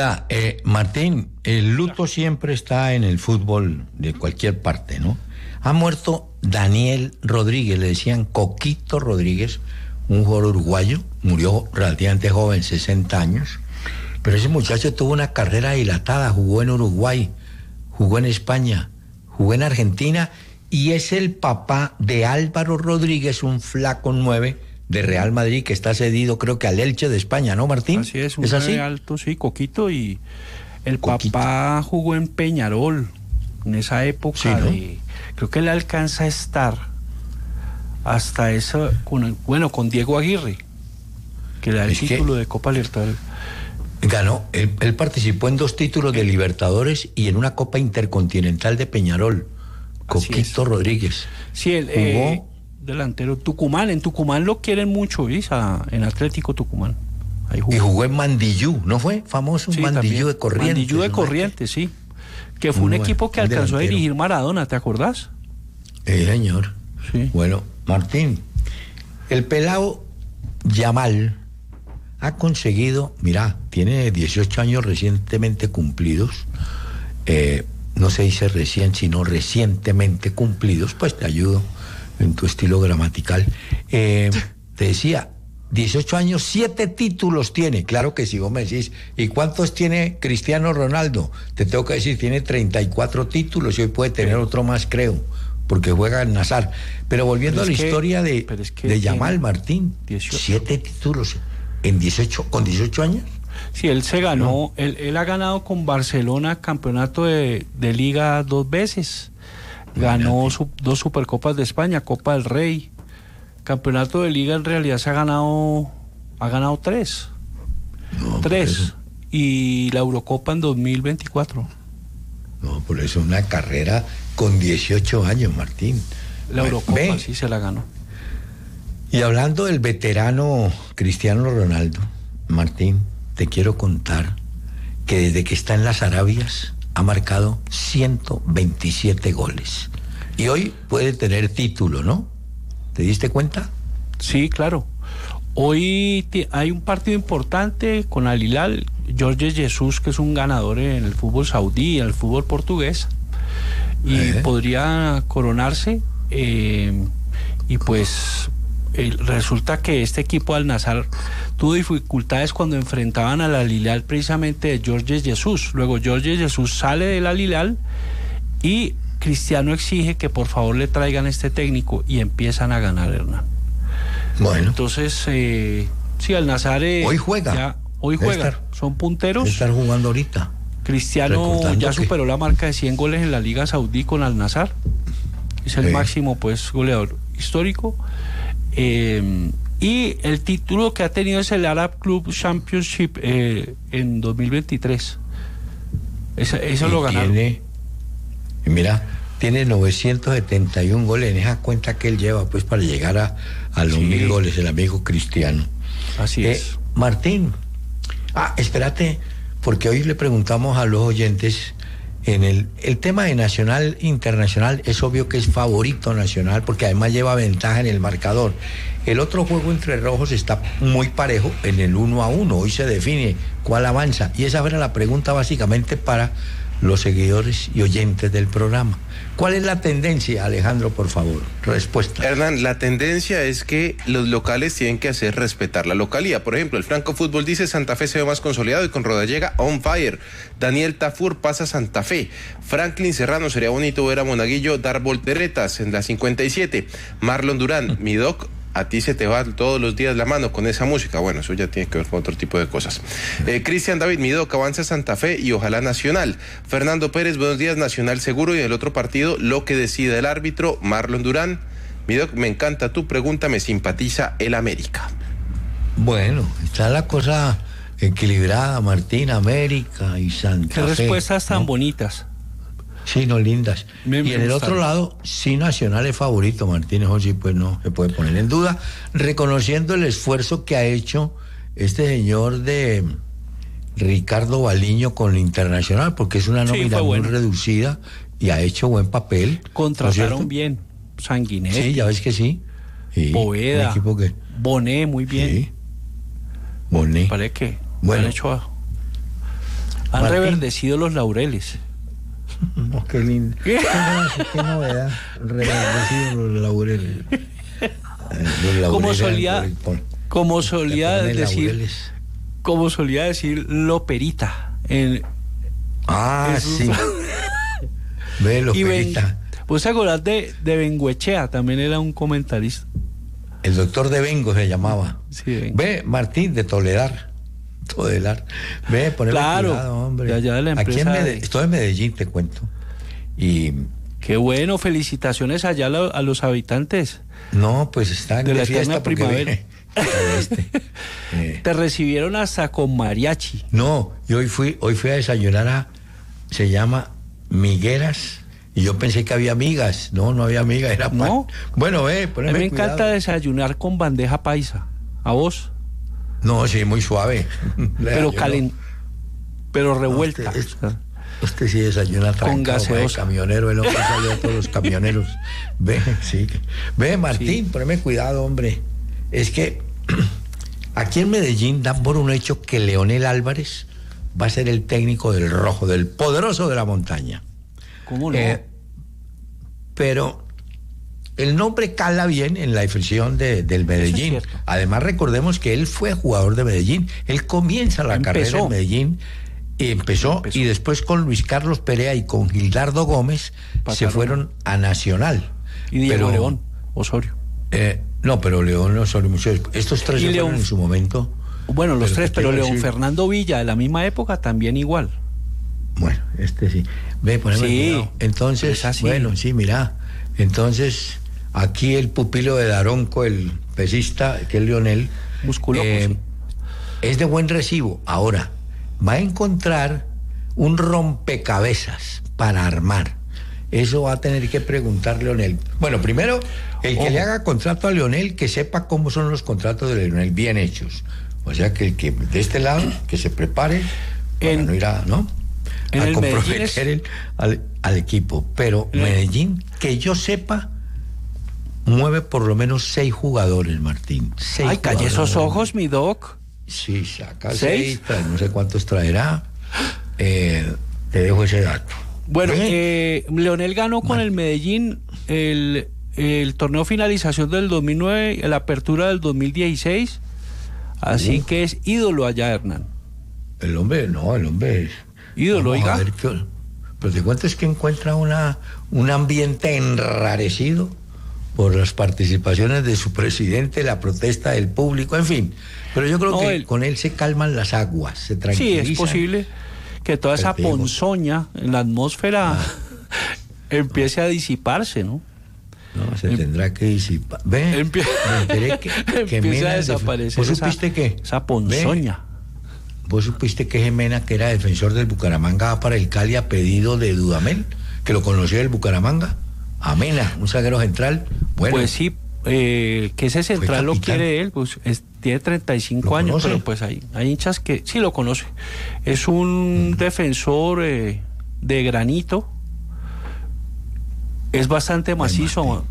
Hola, Martín, el luto siempre está en el fútbol de cualquier parte, ¿no? Ha muerto Daniel Rodríguez, le decían Coquito Rodríguez, un jugador uruguayo, murió relativamente joven, 60 años, pero ese muchacho tuvo una carrera dilatada, jugó en Uruguay, jugó en España, jugó en Argentina y es el papá de Álvaro Rodríguez, un flaco 9 de Real Madrid que está cedido creo que al Elche de España, ¿no, Martín? Así es, un 9 alto, sí, Coquito, y el papá jugó en Peñarol en esa época, sí, ¿no? Creo que él alcanza a estar hasta eso, con Diego Aguirre, que le da el título de Copa Libertadores. Ganó, él participó en 2 títulos de Libertadores y en una Copa Intercontinental de Peñarol. Coquito Rodríguez. Sí, él jugó delantero. Tucumán, en Tucumán lo quieren mucho, ¿ves? En Atlético Tucumán. Ahí jugó. Y jugó en Mandillú, ¿no fue? Famoso, sí, Mandillú también. De Corrientes. Mandillú de Corrientes, sí. Que fue un equipo que alcanzó a dirigir Maradona, ¿te acordás? Señor. Sí. Bueno, Martín, el pelado Yamal ha conseguido, mira, tiene 18 años recientemente cumplidos, no se dice recién, sino recientemente cumplidos, pues te ayudo en tu estilo gramatical. Te decía, 18 años, 7 títulos tiene. Claro que si vos me decís, ¿y cuántos tiene Cristiano Ronaldo? Te tengo que decir, tiene 34 títulos y hoy puede tener otro más, creo, porque juega en Nazar. Pero volviendo a la historia de Yamal, Martín, 7 títulos con 18 años. Sí, él se ganó, él ha ganado con Barcelona campeonato de Liga 2 veces. Ganó 2 Supercopas de España, Copa del Rey. Campeonato de Liga en realidad ha ganado 3. 3. Y la Eurocopa en 2024. No, por eso una carrera con 18 años, Martín. La Eurocopa sí se la ganó. Y hablando del veterano Cristiano Ronaldo, Martín, te quiero contar que desde que está en las Arabias ha marcado 127 goles. Y hoy puede tener título, ¿no? ¿Te diste cuenta? Sí, claro. Hoy hay un partido importante con Al Hilal, Jorge Jesus, que es un ganador en el fútbol saudí, en el fútbol portugués, y podría coronarse. Y pues resulta que este equipo Al Nassr tuvo dificultades cuando enfrentaban al Al Hilal precisamente de Jorge Jesus. Luego Jorge Jesus sale del Al Hilal y Cristiano exige que por favor le traigan este técnico y empiezan a ganar, Hernán. Bueno. Entonces, sí, Al Nassr hoy juega. Hoy juega. Son punteros. Estar jugando ahorita. Cristiano ya superó la marca de 100 goles en la Liga Saudí con Al Nassr. Es el máximo, pues, goleador histórico. Y el título que ha tenido es el Arab Club Championship en 2023. Eso lo ganaron. Mira, tiene 971 goles en esa cuenta que él lleva, pues, para llegar a los 1000 goles, el amigo Cristiano. Así es. Martín, espérate, porque hoy le preguntamos a los oyentes en el tema de Nacional Internacional. Es obvio que es favorito Nacional porque además lleva ventaja en el marcador. El otro juego entre rojos está muy parejo en el 1-1. Hoy se define cuál avanza y esa era la pregunta básicamente para los seguidores y oyentes del programa. ¿Cuál es la tendencia, Alejandro, por favor? Respuesta. Hernán, la tendencia es que los locales tienen que hacer respetar la localía. Por ejemplo, el Franco Fútbol dice Santa Fe se ve más consolidado y con Rodallega on fire. Daniel Tafur pasa Santa Fe. Franklin Serrano, sería bonito ver a Monaguillo dar volteretas en la 57. Marlon Durán, mi doc, a ti se te va todos los días la mano con esa música. Bueno, eso ya tiene que ver con otro tipo de cosas. Cristian David, mi doc, avanza Santa Fe y ojalá Nacional. Fernando Pérez, buenos días, Nacional seguro y en el otro partido lo que decida el árbitro. Marlon Durán, mi doc, me encanta tu pregunta, me simpatiza el América. Bueno, está la cosa equilibrada, Martín, América y Santa Fe. Qué respuestas tan bonitas. Sí, no, lindas. Y en el otro lado, sí, Nacional es favorito, Martínez, o sí, pues no se puede poner en duda, reconociendo el esfuerzo que ha hecho este señor de Ricardo Baliño con el Internacional, porque es una nómina muy reducida y ha hecho buen papel. Contrataron bien, Sanguinetti. Sí, ya ves que sí. Poveda, un equipo que... Bonet, muy bien. Sí. Bonet. Parece que bueno, han hecho... Han reverdecido los laureles. Oh, qué lindo. Qué novedad. Reverdecido los laureles. Como solía decir Loperita. Sí. Ve, Loperita. ¿Vos te acordás de Bengoechea? También era un comentarista. El doctor de Bengo se llamaba. Sí, Ve, Martín de Toledar. Ve, poneme cuidado, hombre. De allá de la empresa. Aquí estoy en Medellín, te cuento. Y qué bueno, felicitaciones allá a los habitantes. No, pues están de la eterna primavera. Te recibieron hasta con mariachi. No, y hoy fui a desayunar se llama Migueras, y yo pensé que había migas. No había migas, era pan. No. Bueno, poneme cuidado. A mí me encanta desayunar con bandeja paisa. ¿A vos? No, sí, muy suave. Pero revuelta. Usted sí desayuna con gaseosa. Camionero, el hombre salió a todos los camioneros. Ve, Martín, poneme cuidado, hombre. Es que aquí en Medellín dan por un hecho que Leonel Álvarez va a ser el técnico del Rojo, del poderoso de la montaña. ¿Cómo no? Pero el nombre cala bien en la definición del Medellín. Es Además, recordemos que él fue jugador de Medellín. Él comienza la carrera en Medellín. Empezó y después con Luis Carlos Perea y con Gildardo Gómez se fueron a Nacional. Y Diego León Osorio. No, pero León Osorio mucho. Estos tres se fueron en su momento. Bueno, los tres, pero León Fernando Villa de la misma época también igual. Bueno, sí. Ve, poneme cuidado. Entonces, bueno, sí, mira. Entonces, aquí el pupilo de Daronco, el pesista, que es Leonel, musculoso, es de buen recibo. Ahora va a encontrar un rompecabezas para armar. Eso va a tener que preguntar Leonel. Bueno, primero, el que le haga contrato a Leonel, que sepa cómo son los contratos de Leonel bien hechos. O sea, que el que de este lado, que se prepare para no ir a comprometer al equipo. Pero Medellín, que yo sepa, mueve por lo menos 6 jugadores, Martín. 6 Ay, calle esos ojos, mi doc. Sí, saca 6, no sé cuántos traerá. Te dejo ese dato. Bueno, Leonel ganó con el Medellín el torneo finalización del 2009, la apertura del 2016, así que es ídolo allá, Hernán. El hombre es ídolo, oiga. Pero te cuento es que encuentra un ambiente enrarecido por las participaciones de su presidente, la protesta del público, en fin. Pero yo creo que con él se calman las aguas, se tranquilizan. Sí, es posible que toda esa ponzoña en la atmósfera empiece a disiparse, ¿no? No, se tendrá que disipar. Me enteré que empieza a desaparecer. ¿Vos supiste qué? Esa ponzoña. ¿Vos supiste que Gemena, que era defensor del Bucaramanga, va para el Cali a pedido de Dudamel, que lo conoció del Bucaramanga? Amena, un zaguero central. Bueno, pues sí, que ese central lo quiere él, pues tiene 35 años, conoce? Pero pues hay hinchas que sí lo conoce. Es un defensor de granito, es bastante macizo,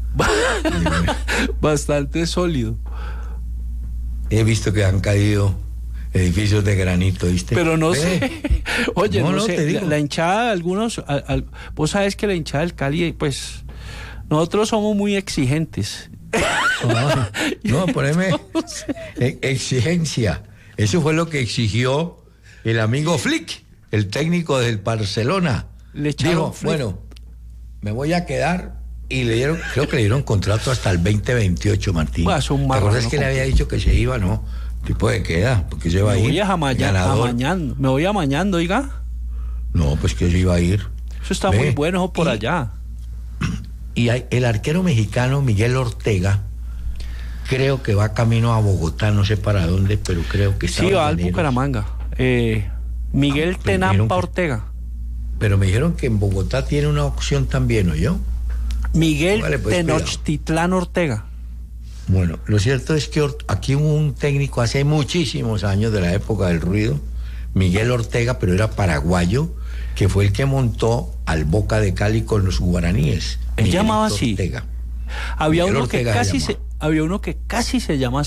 bastante sólido. He visto que han caído edificios de granito, ¿viste? Pero no sé. Oye, no sé. Te digo. La hinchada de algunos, vos sabes que la hinchada del Cali, pues nosotros somos muy exigentes. Poneme exigencia. Eso fue lo que exigió el amigo Flick, el técnico del Barcelona. Dijo, bueno, me voy a quedar, y creo que le dieron contrato hasta el 2028, Martín. ¿Te acuerdas que le había dicho que se iba? No, tipo de queda, porque se va a ir. Me voy amañando, oiga. No, pues que se iba a ir. Eso está muy bueno por allá. Y el arquero mexicano Miguel Ortega, creo que va camino a Bogotá, no sé para dónde, pero creo que está. Sí, va al Bucaramanga. Miguel Tenampa Ortega. Pero me dijeron que en Bogotá tiene una opción también, ¿o yo? Miguel Tenochtitlán Ortega. Bueno, lo cierto es que aquí hubo un técnico hace muchísimos años, de la época del ruido, Miguel Ortega, pero era paraguayo, que fue el que montó al Boca de Cali con los guaraníes. Él llamaba así. Ortega. Había uno que casi se llama así.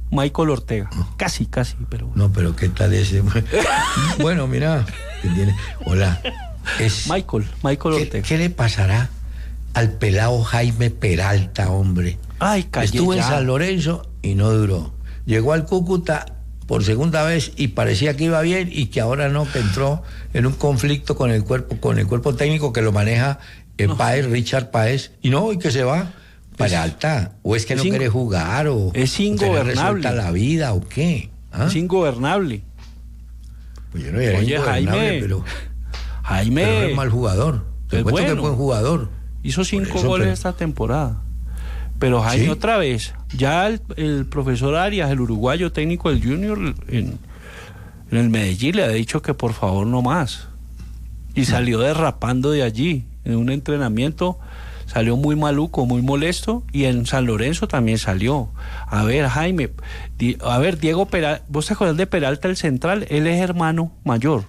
Michael Ortega. Casi, pero... No, pero ¿qué tal ese? Bueno, mira, que tiene... Hola. Michael Ortega. ¿Qué le pasará al pelado Jaime Peralta, hombre? Ay, callé. Estuvo en San Lorenzo y no duró. Llegó al Cúcuta por segunda vez y parecía que iba bien y que ahora no, que entró en un conflicto con el cuerpo técnico que lo maneja Páez, Richard Páez, y que se va. Peralta, o es que no quiere jugar, o es ingobernable. O la vida, o qué. Es ingobernable. Pues yo no era ingobernable, pero no es mal jugador. Te cuento que es buen jugador. Hizo 5 goles esta temporada. Pero Jaime, ¿sí? Otra vez, ya el profesor Arias, el uruguayo técnico del Junior, en el Medellín le ha dicho que por favor no más. Y salió derrapando de allí, en un entrenamiento. Salió muy maluco, muy molesto, y en San Lorenzo también salió. A ver, Jaime, Diego Peralta, ¿vos te acordás de Peralta, el central? Él es hermano mayor.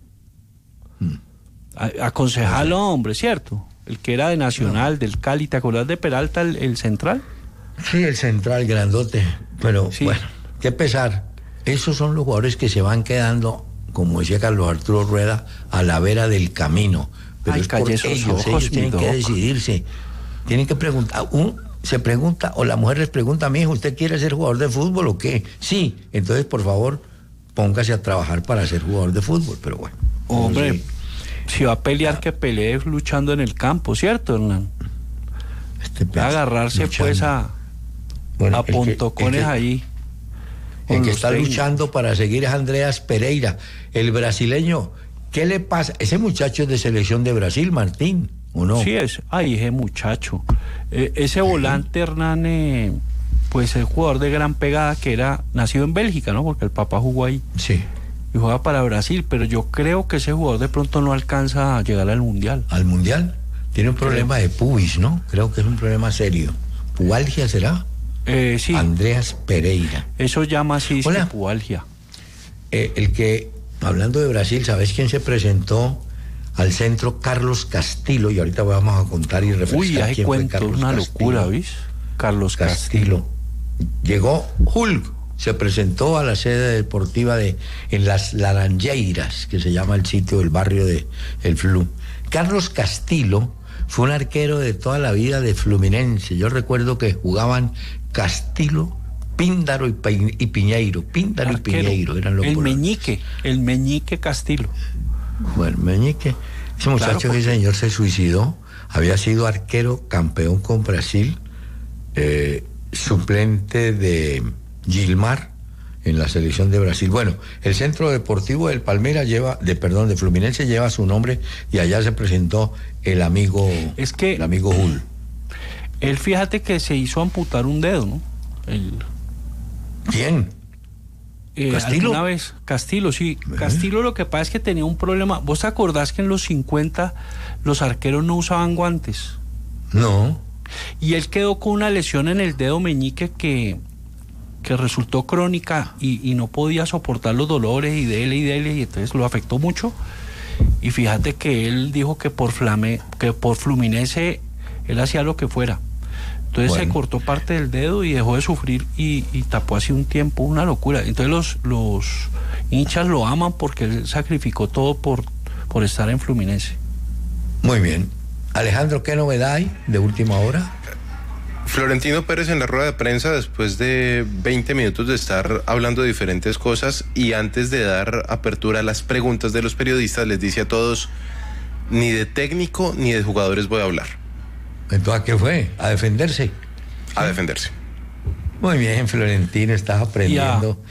Aconsejalo, hombre, ¿cierto? El que era de Nacional, del Cali, ¿te acordás de Peralta, el central? Sí, el central, grandote, pero sí. Bueno, qué pesar. Esos son los jugadores que se van quedando, como decía Carlos Arturo Rueda, a la vera del camino. Pero es por ellos tienen que decidirse, tienen que preguntar, se pregunta, o la mujer les pregunta: mi hijo, ¿usted quiere ser jugador de fútbol o qué? Sí, entonces por favor póngase a trabajar para ser jugador de fútbol. Pero bueno, hombre, si va a pelear, que pelee luchando en el campo, ¿cierto, Hernán? Agarrarse luchando, pues a pontocones ahí. El que está luchando para seguir es Andreas Pereira, el brasileño. ¿Qué le pasa? Ese muchacho es de selección de Brasil, Martín, ¿o no? Sí, ese muchacho. Ese volante, Hernán, pues el jugador de gran pegada, que era nacido en Bélgica, ¿no? Porque el papá jugó ahí. Sí. Y juega para Brasil, pero yo creo que ese jugador de pronto no alcanza a llegar al Mundial. ¿Al Mundial? Tiene un problema de pubis, ¿no? Creo que es un problema serio. ¿Pubalgia será? Sí. Andreas Pereira. Eso llama así, pubalgia. El que... Hablando de Brasil, ¿sabes quién se presentó al centro? Carlos Castillo, y ahorita vamos a contar y refrescar quién fue Carlos una Castillo. Locura, ¿ves? Carlos Castillo. Llegó Hulk, se presentó a la sede deportiva en las Laranjeiras, que se llama el sitio del barrio de El Flu. Carlos Castillo fue un arquero de toda la vida de Fluminense. Yo recuerdo que jugaban Castillo, Píndaro y Piñeiro. Píndaro arquero, y Piñeiro eran los el Meñique Castillo. Bueno, Meñique, ese muchacho, claro, ese señor se suicidó. Había sido arquero, campeón con Brasil, suplente de Gilmar en la selección de Brasil. Bueno, el centro deportivo del Palmeiras de Fluminense lleva su nombre, y allá se presentó el amigo Hull. Él, fíjate que se hizo amputar un dedo, ¿no? ¿Quién? ¿Castillo? Alguna vez, Castillo, sí. Castillo, lo que pasa es que tenía un problema. ¿Vos te acordás que en los 50 los arqueros no usaban guantes? No. Y él quedó con una lesión en el dedo meñique que resultó crónica y no podía soportar los dolores y dele, y entonces lo afectó mucho. Y fíjate que él dijo que por Fluminense él hacía lo que fuera. Entonces se cortó parte del dedo y dejó de sufrir y tapó así un tiempo, una locura. Entonces los hinchas lo aman porque él sacrificó todo por estar en Fluminense. Muy bien. Alejandro, ¿qué novedad hay de última hora? Florentino Pérez en la rueda de prensa, después de 20 minutos de estar hablando de diferentes cosas y antes de dar apertura a las preguntas de los periodistas, les dice a todos: ni de técnico ni de jugadores voy a hablar. Entonces, ¿a qué fue? ¿A defenderse? A defenderse. Muy bien, Florentino, estás aprendiendo.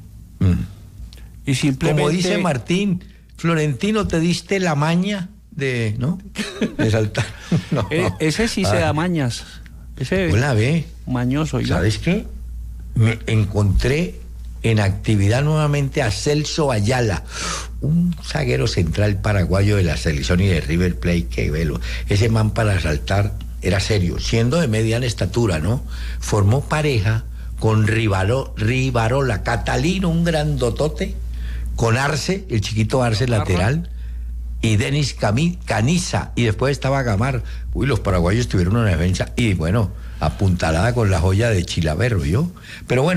Y simplemente... Como dice Martín, Florentino, te diste la maña de saltar. No. Ese sí se da mañas. Ese la ve. Mañoso. ¿Sabes qué? Me encontré en actividad nuevamente a Celso Ayala, un zaguero central paraguayo de la selección y de River Plate, que velo. Ese man para saltar era serio, siendo de mediana estatura, ¿no? Formó pareja con Rivarola, Catalino, un grandotote, con Arce, el chiquito Arce lateral, y Denis Caniza, y después estaba Gamar. Uy, los paraguayos tuvieron una defensa, y bueno, apuntalada con la joya de Chilavero, ¿yo? Pero bueno,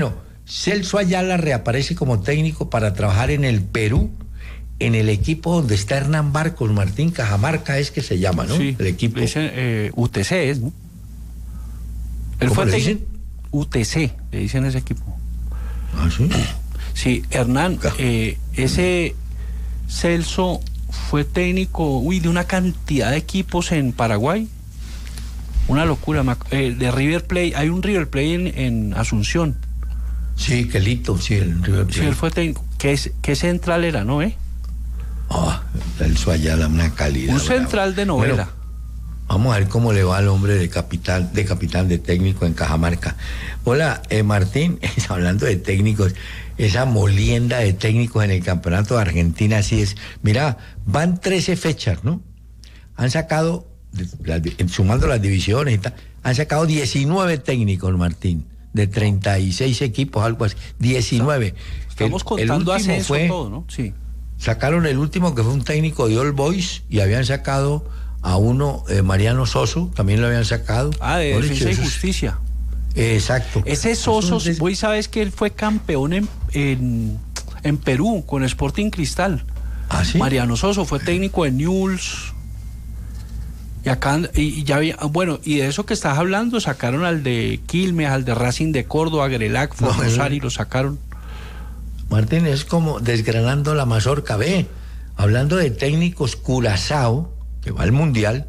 Celso Ayala reaparece como técnico para trabajar en el Perú, en el equipo donde está Hernán Barcos, Martín, Cajamarca es que se llama, ¿no? Sí, el equipo. Dicen, UTC es, ¿no? Él ¿Cómo fue le dicen? UTC, le dicen ese equipo. ¿Ah, sí? Sí, Hernán, ese Celso fue técnico, de una cantidad de equipos en Paraguay. Una locura. De River Plate, hay un River Plate en Asunción. Sí, Quelito, sí, el River Plate. Sí, él fue técnico. ¿Qué central era, no, Celso Ayala, una calidad. Un central de novela. Bueno, vamos a ver cómo le va al hombre de capitán de técnico en Cajamarca. Hola, Martín, hablando de técnicos, esa molienda de técnicos en el campeonato de Argentina, así es. Mira, van 13 fechas, ¿no? Han sacado, sumando las divisiones y tal, han sacado 19 técnicos, Martín, de 36 equipos, algo así, 19. Estamos contando ascenso todo, ¿no? Sí. Sacaron el último, que fue un técnico de All Boys, y habían sacado a uno, Mariano Soso, también lo habían sacado. De Defensa y Justicia. Exacto. Ese Soso, vos sabes que él fue campeón en Perú con Sporting Cristal. ¿Ah, sí? Mariano Soso fue técnico de Newell's. Y acá, y ya había, y de eso que estás hablando, sacaron al de Quilmes, al de Racing de Córdoba, Grelac, Formosa, y lo sacaron. Martín, es como desgranando la mazorca. Ve, hablando de técnicos, Curazao, que va al Mundial,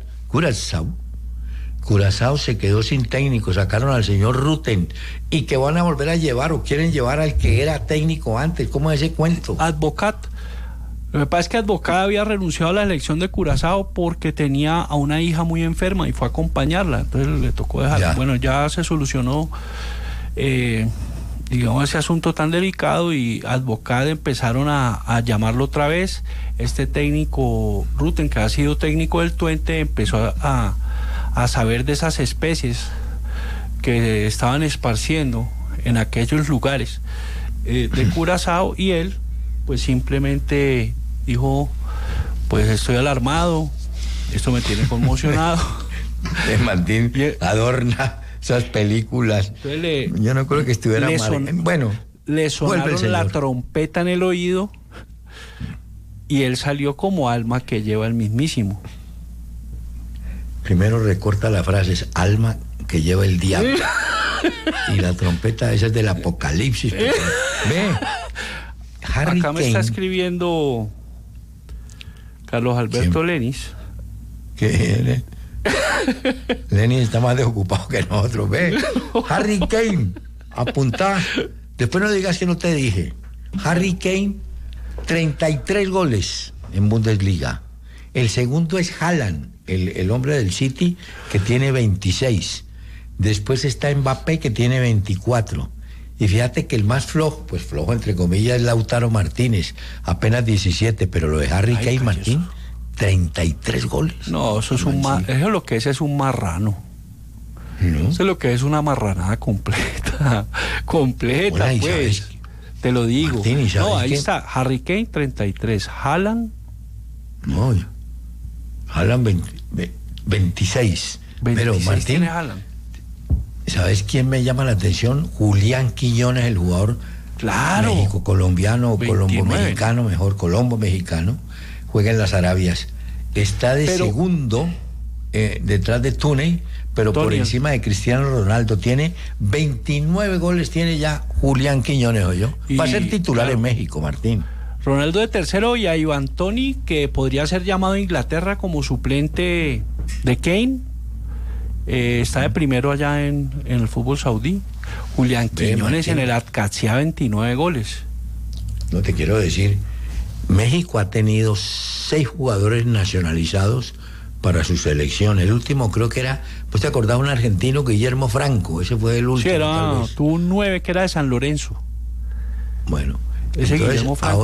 Curazao se quedó sin técnico, sacaron al señor Ruten, y que van a volver a llevar, o quieren llevar al que era técnico antes. ¿Cómo es ese cuento? Advocat. Lo que pasa es que Advocat había renunciado a la elección de Curazao porque tenía a una hija muy enferma y fue a acompañarla, entonces le tocó dejarla. Bueno, ya se solucionó digamos, ese asunto tan delicado, y Advocat empezaron a llamarlo otra vez. Este técnico Ruten, que ha sido técnico del Twente, empezó a saber de esas especies que estaban esparciendo en aquellos lugares de Curazao, y él pues simplemente dijo, pues estoy alarmado, esto me tiene conmocionado. Martín adorna esas películas. Yo no creo que estuviera mal. Bueno, le sonaron la trompeta en el oído y él salió como alma que lleva el mismísimo. Primero recorta la frase, es alma que lleva el diablo. Y la trompeta esa es del Apocalipsis. Ve, Harry Acá me Kane. está escribiendo Carlos Alberto Lenis. ¿Qué? Lenin está más desocupado que nosotros. Ve, Harry Kane, apuntá. Después no digas que no te dije. Harry Kane, 33 goles en Bundesliga. El segundo es Haaland, el hombre del City, que tiene 26. Después está Mbappé, que tiene 24. Y fíjate que el más flojo, pues flojo entre comillas, es Lautaro Martínez, apenas 17, pero lo de Harry Kane, Martín, 33 goles. No, eso es eso lo que es un marrano. ¿No? Eso es lo que es una marranada completa. Completa, Hola, pues. Te lo digo. Martín, no, ahí está. Harry Kane, 33. Haaland. No, Haaland 26. Pero Martín, tiene Haaland. ¿Sabes quién me llama la atención? Julián Quiñones, el jugador México-colombiano o colombo-mexicano, mejor colombo-mexicano, juega en las Arabias. Está de segundo detrás de Túnez, pero por encima de Cristiano Ronaldo. Tiene 29 goles, tiene ya Julián Quiñones, ¿oyó? Va a ser titular en México, Martín. Ronaldo de tercero, y a Iván Toney, que podría ser llamado a Inglaterra como suplente de Kane. Está de primero allá en el fútbol saudí. Julián Quiñones en el Al-Qadsiya, 29 goles. No te quiero decir, México ha tenido 6 jugadores nacionalizados para su selección. El último creo que era, pues te acordás, un argentino, Guillermo Franco. Ese fue el último. Sí, tuvo un 9 que era de San Lorenzo. Bueno, ese entonces, Guillermo Franco.